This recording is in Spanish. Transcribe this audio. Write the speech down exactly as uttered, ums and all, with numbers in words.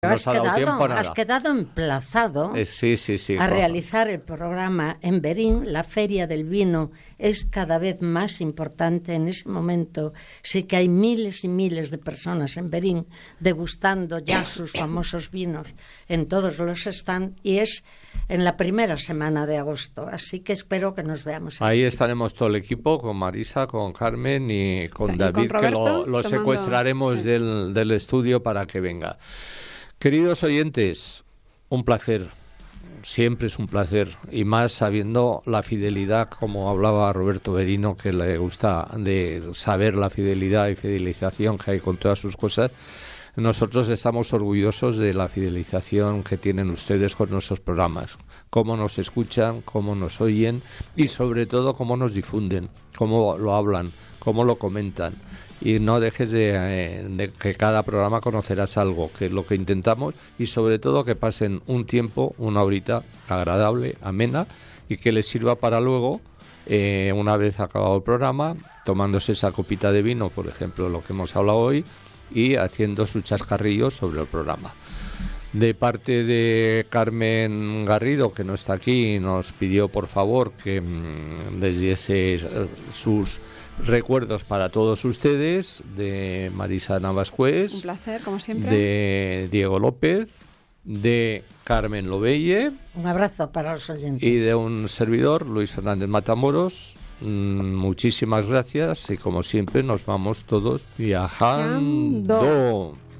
Pero nos has ha dado quedado, tiempo a nada. has quedado emplazado Eh, sí, sí, sí. a Juanjo. realizar el programa en Berín. La Feria del Vino es cada vez más importante en ese momento. Sí que hay miles y miles de personas en Berín degustando ya sus famosos vinos en todos los stands, y es en la primera semana de agosto. Así que espero que nos veamos Ahí aquí. estaremos todo el equipo, con Marisa, con Carmen y con Y David, con que Roberto, lo, lo tomando- secuestraremos sí. del, del estudio para que venga. Queridos oyentes, un placer. Siempre es un placer, y más sabiendo la fidelidad, como hablaba Roberto Berino, que le gusta de saber la fidelidad y fidelización que hay con todas sus cosas. Nosotros estamos orgullosos de la fidelización que tienen ustedes con nuestros programas, cómo nos escuchan, cómo nos oyen y sobre todo cómo nos difunden, cómo lo hablan, cómo lo comentan. Y no dejes de, eh, de que cada programa conocerás algo, que es lo que intentamos, y sobre todo que pasen un tiempo, una horita agradable, amena, y que les sirva para luego, eh, una vez acabado el programa, tomándose esa copita de vino, por ejemplo, lo que hemos hablado hoy, y haciendo sus chascarrillos sobre el programa. De parte de Carmen Garrido, que no está aquí, nos pidió por favor que mmm, les diese eh, sus recuerdos para todos ustedes, de Marisa Navascués, Un placer, como siempre. de Diego López, de Carmen Lobelle. Un abrazo para los oyentes. Y de un servidor, Luis Fernández Matamoros. Mm, muchísimas gracias, y como siempre nos vamos todos viajando. Viajando.